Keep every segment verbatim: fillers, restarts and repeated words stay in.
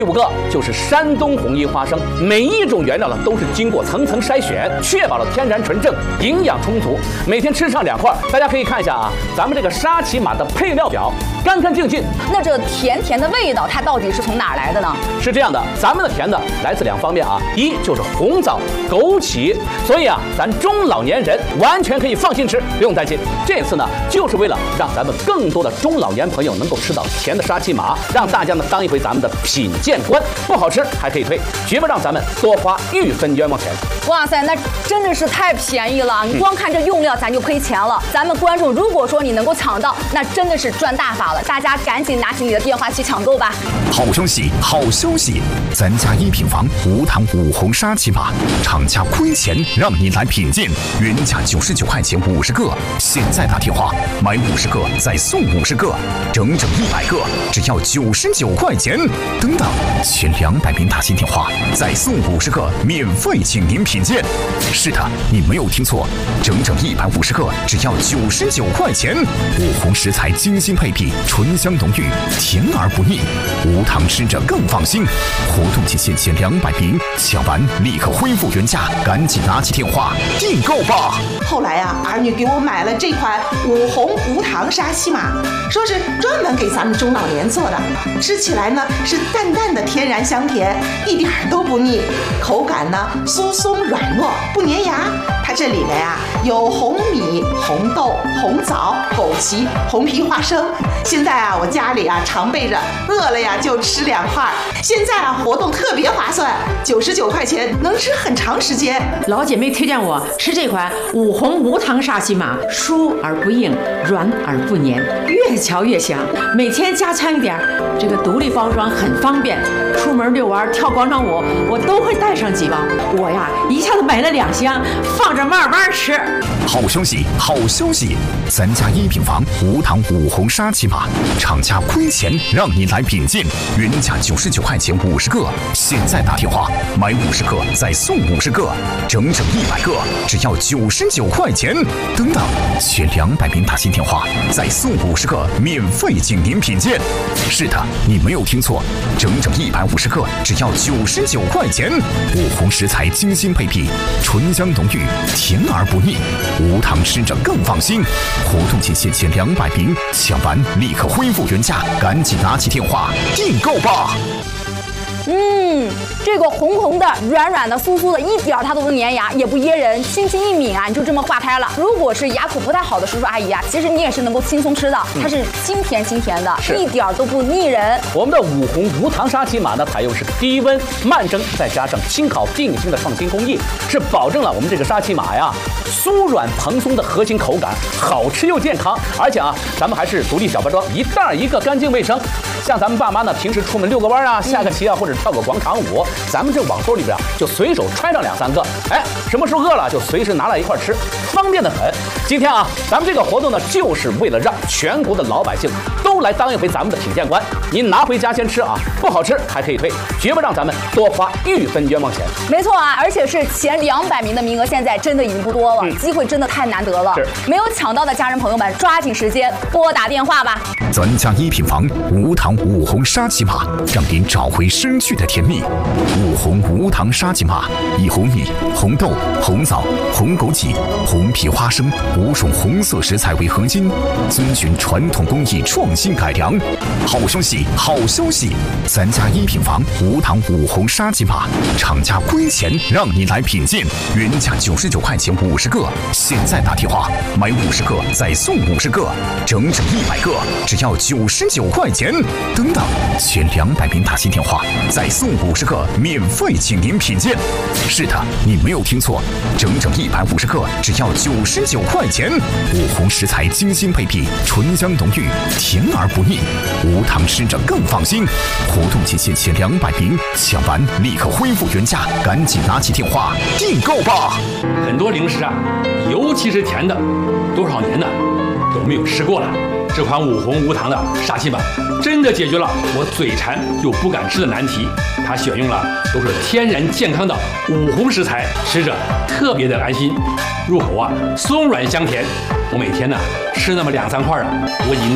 第五个就是山东红衣花生，每一种原料呢都是经过层层筛选，确保了天然纯正、营养充足。每天吃上两块，大家可以看一下啊，咱们这个沙琪玛的配料表，干干净净。 那这甜甜的味道，它到底是从哪儿来的呢？ 是这样的，咱们的甜呢来自两方面啊，一就是红枣、枸杞，所以啊，咱中老年人完全可以放心吃，不用担心。这次呢，就是为了让咱们更多的中老年朋友能够吃到甜的沙琪玛，让大家呢当一回咱们的品鉴官，不好吃还可以退，绝不让咱们多花一分冤枉钱。 哇塞，那真的是太便宜了！你光看这用料，咱就亏钱了。咱们观众如果说你能够抢到，那真的是赚大发了。大家赶紧拿起你的电话去抢购吧！ 好消息，好消息！咱家一品房无糖五红沙琪玛，厂家亏钱让你来品鉴，原价九十九块钱五十个，现在打电话买五十个再送五十个，整整一百个，只要九十九块钱。等等，前两百名打进电话再送五十个，免费请您品鉴。是的，你没有听错，整整一百五十个，只要九十九块钱。五红食材精心配比，醇香浓郁，甜而不腻，无糖吃着更放心。活动期限前两百名，抢完立刻恢复原价，赶紧拿起电话订购吧。 后来啊，儿女给我买了这款五红无糖沙琪玛，说是专门给咱们中老年做的，吃起来呢是淡淡的天然香甜，一点都不腻，口感呢酥松软糯，不粘牙。它这里面呀、啊、有红米、红豆、红枣、枸杞、红皮花生。现在啊，我家里啊常备着，饿了呀就吃两块。现在啊活动特别划算，九十九块钱能吃很长时间。 老姐妹推荐我吃这款五红无糖沙琪玛，酥而不硬，软而不黏，越嚼越香。每天加强一点，这个独立包装很方便，出门遛弯、跳广场舞，我都会带上几包。我呀一下子买了两箱，放着慢慢吃。 好消息，好消息！咱家一品房无糖五红沙琪玛，厂家亏钱让你来品鉴，原价九十九块钱五十个，现在打电话买五十个再送五十个，整整一百个，只要九十九块钱。等等，前两百名打进电话再送五十个，免费请您品鉴。是的，你没有听错，整整一百五十个，只要九十九块钱。五红食材精心配比，醇香浓郁，甜而不腻，无糖吃着更放心。活动期限前两百名，抢完立刻恢复原价，赶紧拿起电话订购吧。 嗯，这个红红的、软软的、酥酥的，一点它都不粘牙，也不噎人，轻轻一抿啊，你就这么化开了。如果是牙口不太好的叔叔阿姨啊，其实你也是能够轻松吃的，它是清甜清甜的，一点都不腻人。 我们的五红无糖沙琪玛呢，采用是低温慢蒸，再加上轻烤定型的创新工艺，是保证了我们这个沙琪玛呀酥软蓬松的核心口感，好吃又健康。而且啊，咱们还是独立小包装，一袋一个，干净卫生。像咱们爸妈呢，平时出门遛个弯啊，下个棋啊，或者跳个广场舞，咱们这网兜里边就随手揣上两三个，哎，什么时候饿了就随时拿来一块吃，方便的很。今天啊，咱们这个活动呢，就是为了让全国的老百姓都来当一回咱们的品鉴官。您拿回家先吃啊，不好吃还可以退，绝不让咱们多花一分冤枉钱。 没错啊，而且是前两百名的名额，现在真的已经不多了，嗯、机会真的太难得了。没有抢到的家人朋友们，抓紧时间拨打电话吧。 咱家一品房无糖五红沙琪玛，让您找回失去的甜蜜。五红无糖沙琪玛，以红米、红豆、红枣、红枸杞、红皮花生五种红色食材为核心，遵循传统工艺创新改良。好消息，好消息！咱家一品房无糖五红沙琪玛，厂家亏钱让你来品鉴，原价九十九块钱五十个，现在打电话买五十个再送五十个，整整一百个，只要九十九块钱。等等，前两百名打进电话再送五十个，免费请您品鉴。是的，你没有听错，整整一百五十个，只要九十九块钱。五红食材精心配比，醇香浓郁，甜而不腻，无糖吃着更放心。活动期限前两百名，抢完立刻恢复原价，赶紧拿起电话订购吧。 很多零食啊，尤其是甜的，多少年呢都没有吃过了。这款五红无糖的沙琪玛真的解决了我嘴馋又不敢吃的难题。它选用了都是天然健康的五红食材，吃着特别的安心，入口啊松软香甜。我每天呢吃那么两三块啊，我已经呢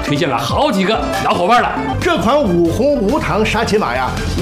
推荐了好几个老伙伴了。 这款五红无糖沙琪玛呀。